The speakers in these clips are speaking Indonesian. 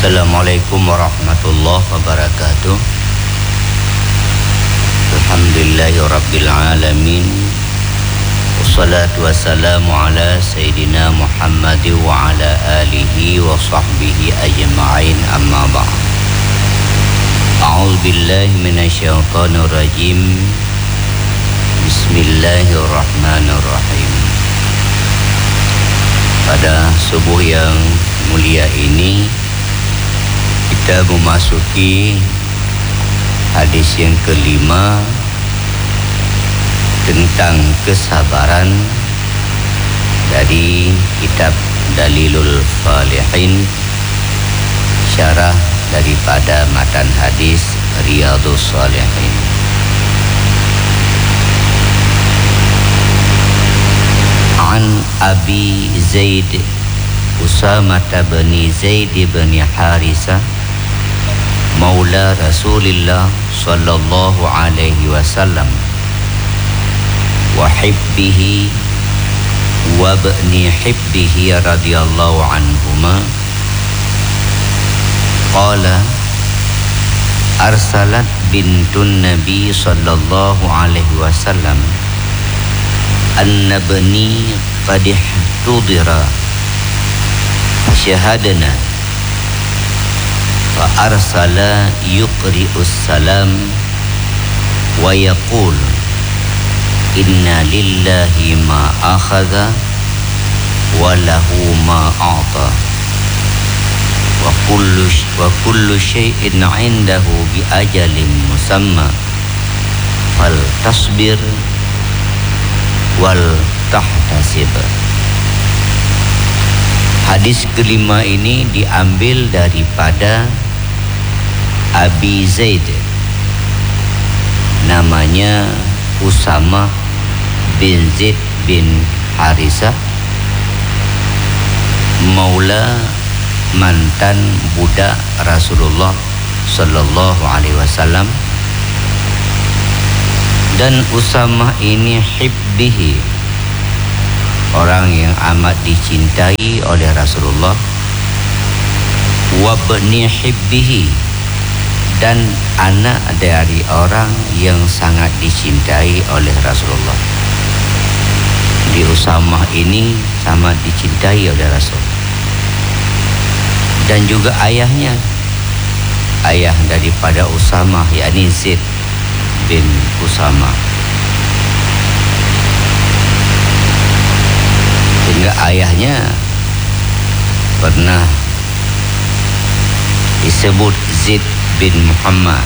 Assalamualaikum warahmatullahi wabarakatuh. Alhamdulillahirabbil alamin. Wassalatu wassalamu ala sayyidina Muhammad wa ala alihi wa sahbihi ajma'in, amma ba'd. A'udzu billahi minasyaitonir rajim. Bismillahirrahmanirrahim. Pada subuh yang mulia ini kita memasuki hadis yang kelima tentang kesabaran dari kitab Dalilul Falihin, syarah daripada matan hadis Riyadhus Shalihin. An Abi Zaid Usamah bin Zaid bin Harisah Maula Rasulillah sallallahu alaihi wasallam wa hibbihi wa bani hibbihi radhiyallahu anhuma qala arsalat bintun nabi sallallahu alaihi wasallam anna bani qad ihtudira syahadana fa arsala yuqri'us salam wa yaqul inna lillahi ma akhadha wa lahu ma a'ta wa kullu shay'in 'indahu bi ajalin musamma fal tasbir wal tahtasib. Hadis kelima ini diambil daripada Abi Zaid, namanya Usamah bin Zaid bin Harisah, maula mantan budak Rasulullah sallallahu alaihi wasallam. Dan Usamah ini hibbihi, orang yang amat dicintai oleh Rasulullah, wa bani hibbihi, dan anak dari orang yang sangat dicintai oleh Rasulullah. Di Usamah ini sangat dicintai oleh Rasul. Dan juga ayahnya, ayah daripada Usamah, yakni Zaid bin Usamah. Sehingga ayahnya pernah disebut Zaid bin Muhammad.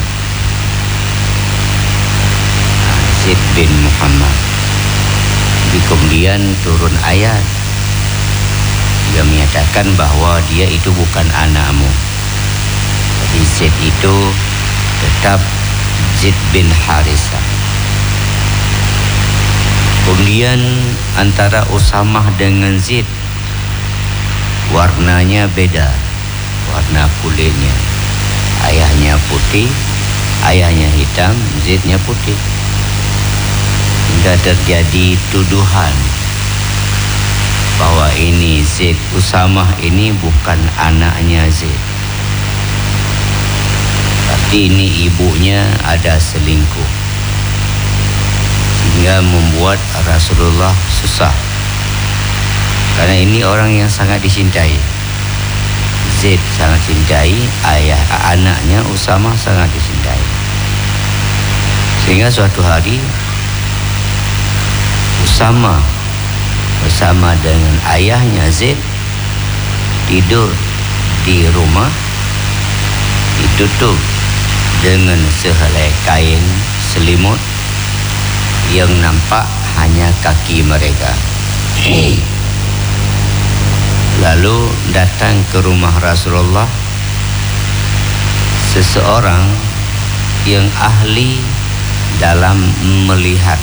Zaid bin Muhammad. Kemudian turun ayat yang menyatakan bahawa dia itu bukan anakmu. Jadi Zaid itu tetap Zaid bin Harisah. Kemudian antara Usamah dengan Zaid, warnanya beda, warna kulitnya. Ayahnya putih, ayahnya hitam, Zaidnya putih. Hingga terjadi tuduhan bahwa ini Zaid, Usamah ini bukan anaknya Zaid, tapi ini ibunya ada selingkuh, sehingga membuat Rasulullah susah. Karena ini orang yang sangat dicintai. Zaid sangat cintai, ayah anaknya Usamah sangat dicintai. Sehingga suatu hari Usamah bersama dengan ayahnya Zaid tidur di rumah, ditutup dengan sehelai kain selimut yang nampak hanya kaki mereka. Lalu datang ke rumah Rasulullah seseorang yang ahli dalam melihat.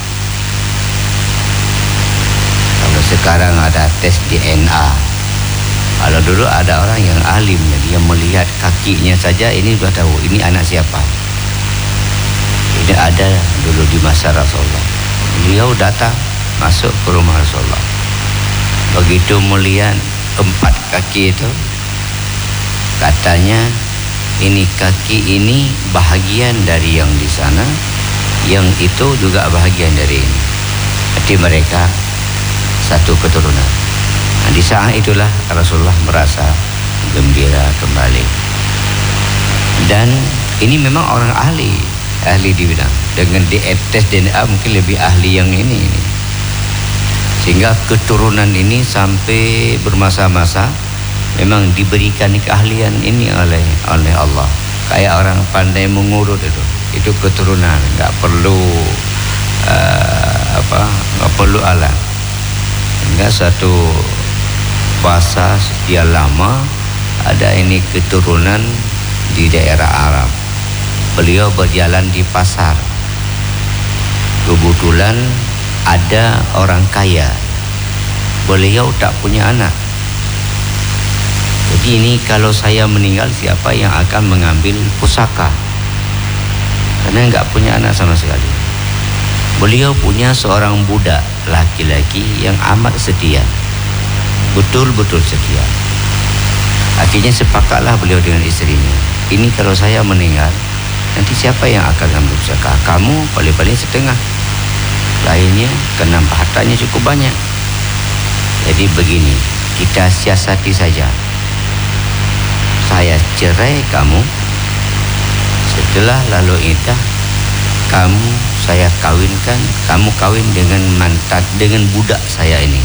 Kalau sekarang ada tes DNA, kalau dulu ada orang yang alim, dia melihat kakinya saja, ini sudah tahu ini anak siapa. Ini ada dulu di masa Rasulullah. Beliau datang masuk ke rumah Rasulullah. Begitu melihat 4 kaki itu, Katanya ini kaki ini bahagian dari yang di sana, yang itu juga bahagian dari ini. Jadi mereka satu keturunan. Nah, di saat itulah Rasulullah merasa gembira kembali. Dan ini memang orang ahli di bidang. Dengan tes DNA mungkin lebih ahli yang ini. Sehingga keturunan ini sampai bermasa-masa memang diberikan keahlian ini oleh Allah. Kayak orang pandai mengurut itu keturunan, nggak perlu nggak perlu alat. Sehingga satu fasa sekian lama ada ini keturunan di daerah Arab. Beliau berjalan di pasar, kebetulan ada orang kaya. Beliau tak punya anak. Jadi ini kalau saya meninggal, siapa yang akan mengambil pusaka? Karena enggak punya anak sama sekali. Beliau punya seorang budak laki-laki yang amat setia, betul-betul setia. Akhirnya sepakatlah beliau dengan istrinya, ini kalau saya meninggal, nanti siapa yang akan ambil pusaka? Kamu paling-paling setengah, lainnya kena hartanya cukup banyak. Jadi begini, kita siasati saja. Saya cerai kamu, setelah lalu iddah kamu saya kawinkan, kamu kawin dengan dengan budak saya ini.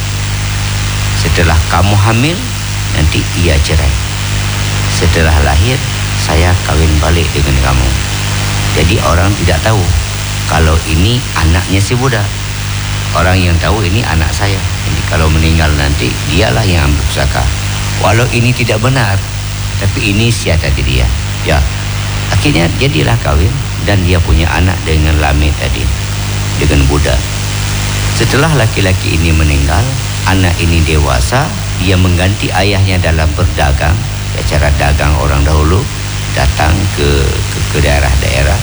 Setelah kamu hamil, nanti ia cerai. Setelah lahir, saya kawin balik dengan kamu. Jadi orang tidak tahu kalau ini anaknya si budak. Orang yang tahu ini anak saya. Jadi kalau meninggal nanti dialah yang ambil pusaka. Walau ini tidak benar, tapi ini siasat dia. Ya, akhirnya jadilah kawin dan dia punya anak dengan Lamid tadi, dengan budak. Setelah laki-laki ini meninggal, anak ini dewasa, dia mengganti ayahnya dalam berdagang. Ya, cara dagang orang dahulu, datang ke daerah-daerah.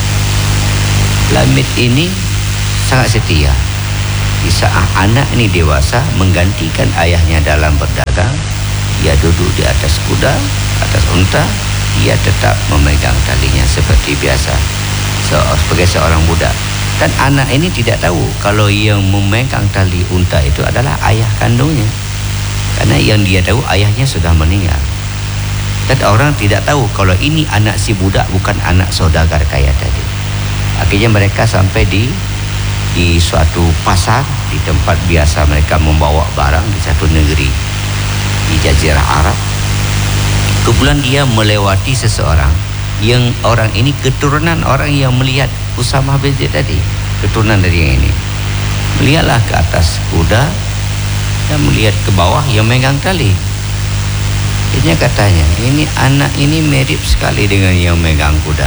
Lamid ini sangat setia. Di saat anak ini dewasa menggantikan ayahnya dalam berdagang, dia duduk di atas kuda, atas unta, dia tetap memegang talinya seperti biasa, sebagai seorang budak. Dan anak ini tidak tahu kalau yang memegang tali unta itu adalah ayah kandungnya, karena yang dia tahu ayahnya sudah meninggal. Dan orang tidak tahu kalau ini anak si budak, bukan anak saudagar kaya tadi. Akhirnya mereka sampai di suatu pasar, di tempat biasa mereka membawa barang di satu negeri di Jazirah Arab. Kebetulan dia melewati seseorang yang orang ini keturunan orang yang melihat Usamah bin Zaid tadi, keturunan dari yang ini. Melihatlah ke atas kuda dan melihat ke bawah yang megang tali. Akhirnya katanya, ini anak ini mirip sekali dengan yang megang kuda.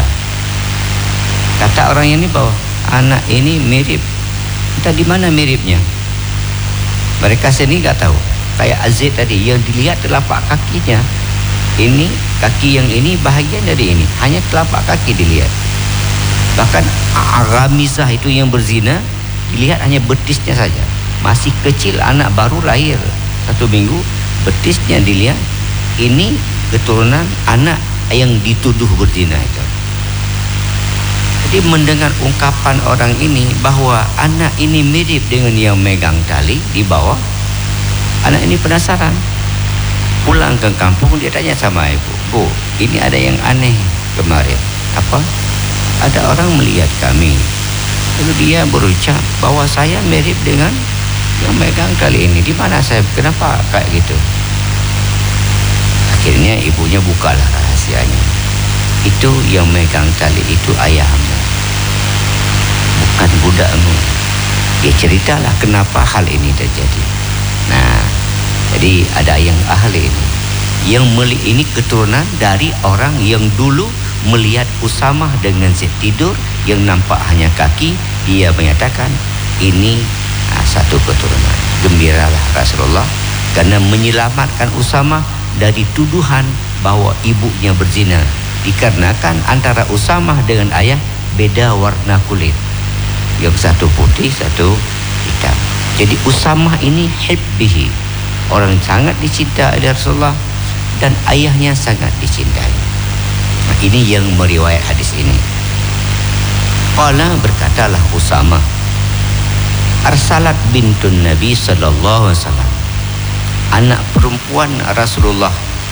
Kata orang ini bahwa anak ini mirip. Entah di mana miripnya. Mereka sendiri nggak tahu. Kayak Aziz tadi yang dilihat telapak kakinya. Ini kaki yang ini bahagian dari ini. Hanya telapak kaki dilihat. Bahkan Ramizah itu yang berzina, dilihat hanya betisnya saja. Masih kecil, anak baru lahir 1 minggu, betisnya dilihat. Ini keturunan anak yang dituduh berzina itu. Jadi mendengar ungkapan orang ini bahwa anak ini mirip dengan yang megang tali di bawah, anak ini penasaran. Pulang ke kampung, dia tanya sama ibu, Bu, ini ada yang aneh kemarin. Apa? Ada orang melihat kami, lalu dia berucap bahwa saya mirip dengan yang megang tali ini. Di mana saya? Kenapa kayak gitu? Akhirnya ibunya bukalah rahasianya. Itu yang megang tali itu ayahmu, bukan budakmu. Dia ceritalah kenapa hal ini terjadi. Nah, jadi ada yang ahli ini, yang ini keturunan dari orang yang dulu melihat Usamah dengan tidur yang nampak hanya kaki. Dia menyatakan ini satu keturunan. Gembiralah Rasulullah karena menyelamatkan Usamah dari tuduhan bahwa ibunya berzina, dikarenakan antara Usamah dengan ayah beda warna kulit, yang satu putih, satu hitam. Jadi Usamah ini hibbihi, orang sangat dicinta oleh Rasulullah, dan ayahnya sangat dicintai. Nah, ini yang meriwayat hadis ini. Qala, berkatalah Usama, arsalat bintun Nabi sallallahu alaihi wasallam, anak perempuan Rasulullah,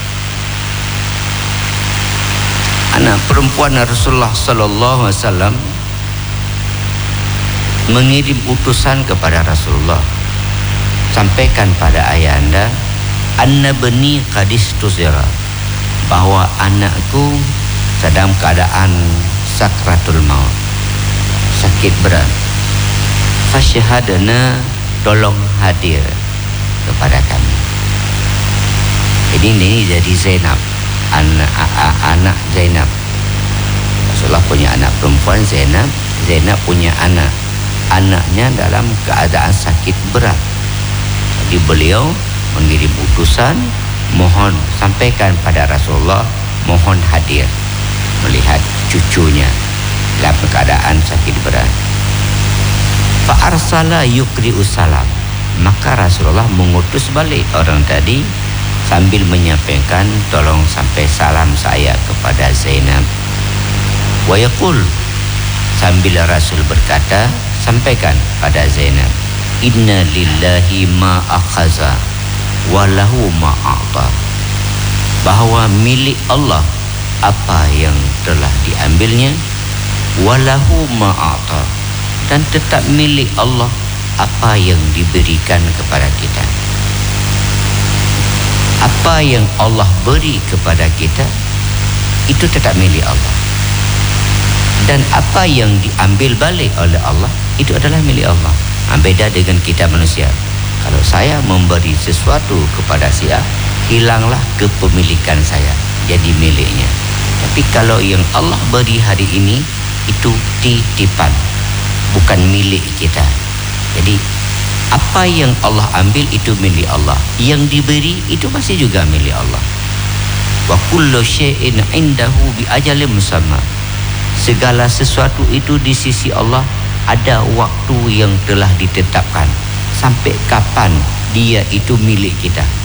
anak perempuan Rasulullah sallallahu alaihi wasallam mengirim utusan kepada Rasulullah, sampaikan pada ayahanda, anna bani qadis tuzira, bahwa anakku sedang keadaan sakratul maut, sakit berat. Fasyahadana, tolong hadir kepada kami. Ini jadi Zainab, anak Zainab. Rasulullah punya anak perempuan Zainab, Zainab punya anak. Anaknya dalam keadaan sakit berat. Jadi beliau mengirim utusan, mohon sampaikan pada Rasulullah, mohon hadir melihat cucunya dalam keadaan sakit berat. Fa arsala yuqri'us salam, maka Rasulullah mengutus balik orang tadi sambil menyampaikan, tolong sampai salam saya kepada Zainab. Wa yaqul, sambil Rasul berkata, sampaikan pada Zainab, inna lillahi ma akhaza wa lahu ma a'ta, bahwa milik Allah apa yang telah diambilnya, wa lahu ma a'ta, dan tetap milik Allah apa yang diberikan kepada kita. Apa yang Allah beri kepada kita itu tetap milik Allah, dan apa yang diambil balik oleh Allah itu adalah milik Allah. Beda dengan kita manusia. Kalau saya memberi sesuatu kepada si A, hilanglah kepemilikan saya, jadi miliknya. Tapi kalau yang Allah beri hari ini, itu titipan, bukan milik kita. Jadi apa yang Allah ambil itu milik Allah, yang diberi itu masih juga milik Allah. Wa kullu syai'in 'indahu bi ajalin musamma, segala sesuatu itu di sisi Allah ada waktu yang telah ditetapkan, sampai kapan dia itu milik kita.